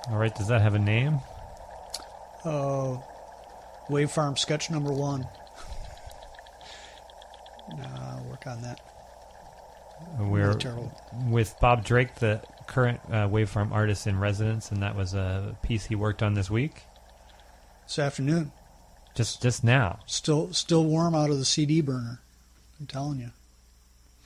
All right, does that have a name? Wave Farm sketch number 1. Work on that. We're terrible. with Bob Drake, the current Waveform artist in residence, and that was a piece he worked on this week. This afternoon. Just now. Still warm out of the CD burner. I'm telling you.